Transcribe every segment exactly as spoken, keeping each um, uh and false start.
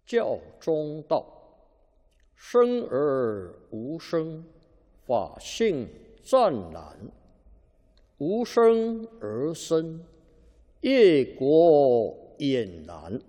教中道，生而无生，法性湛然；无生而生，业果俨然。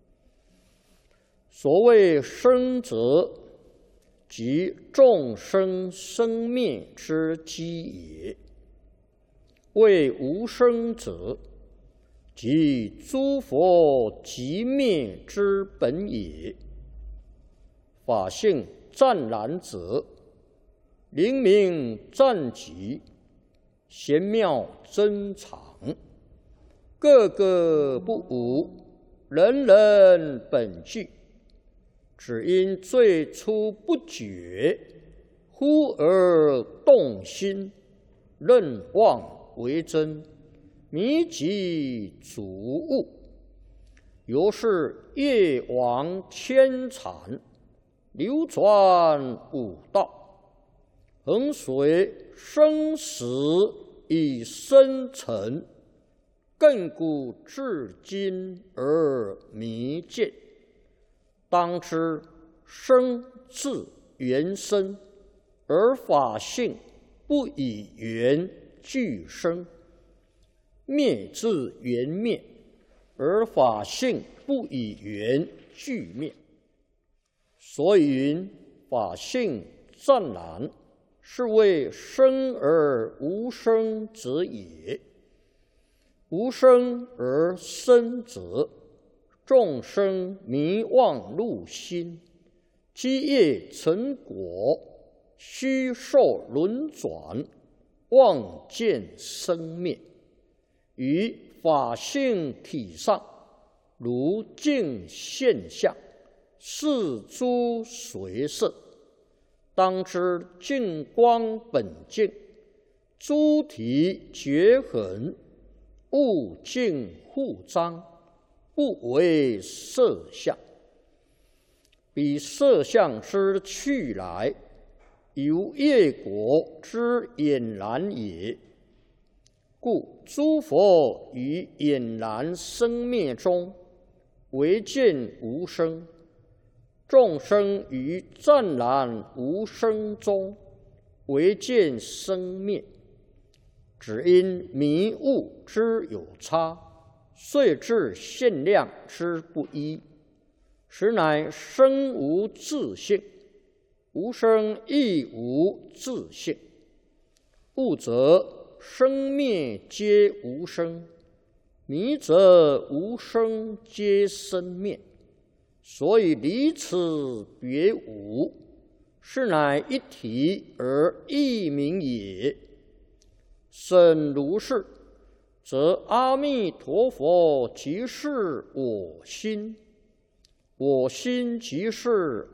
所谓生者，即众生生灭之基也；谓无生者，即诸佛寂灭之本也。法性湛然者，灵明湛极，玄妙珍藏，个个不无，人人本具。只因最初不觉，忽而动心，认妄为真，迷己逐悟，由是业往牵缠，流转五道，恒随生死以生沉，亘古至今而弥见。当知生自缘生，而法性不以缘俱生；灭自缘灭，而法性不以缘俱灭。所以云法性湛然，是谓生而无生者也。无生而生者，众生迷妄入心，积业成果，虚受轮转，妄见生灭。于法性体上，如镜现象，是诸随色。当知净光本净，诸体绝痕，物净互彰，不为色相。彼色相之去来，由业果之俨然也。故诸佛于俨然生灭中，唯见无生；众生于湛然无生中，唯见生灭。只因迷悟之有差，遂致限量之不一，实乃生无自性，无生亦无自性。悟则生灭皆无生，迷则无生皆生灭。所以离此别无，是乃一体而异名也。审如是，则阿弥陀佛即是我心，我心即是